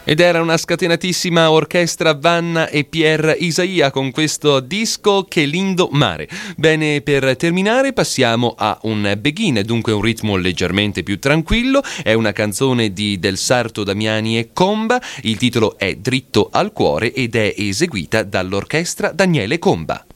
Ed era una scatenatissima orchestra Vanna e Pier Isaia con questo disco Che lindo mare. Bene, per terminare passiamo a un begin, dunque un ritmo leggermente più tranquillo. È una canzone di Del Sarto, Damiani e Comba. Il titolo è Dritto al cuore ed è eseguita dall'orchestra Daniele Comba.